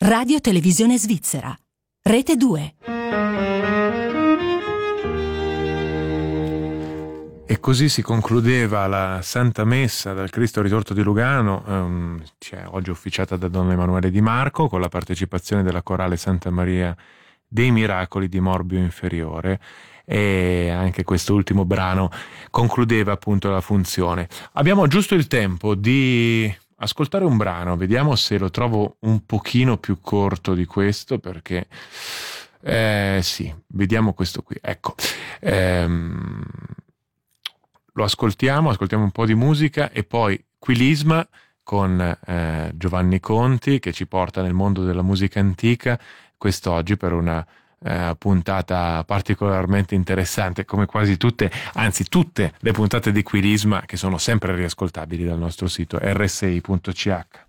Radio Televisione Svizzera. Rete 2. E così si concludeva la Santa Messa dal Cristo risorto di Lugano, oggi officiata da Don Emanuele Di Marco, con la partecipazione della Corale Santa Maria dei Miracoli di Morbio Inferiore, e anche questo ultimo brano concludeva appunto la funzione. Abbiamo giusto il tempo di ascoltare un brano, vediamo se lo trovo un pochino più corto di questo, perché sì, vediamo questo qui, ecco. Lo ascoltiamo un po' di musica e poi Quilisma con Giovanni Conti, che ci porta nel mondo della musica antica quest'oggi per una puntata particolarmente interessante, come quasi tutte, anzi tutte le puntate di Quilisma, che sono sempre riascoltabili dal nostro sito rsi.ch.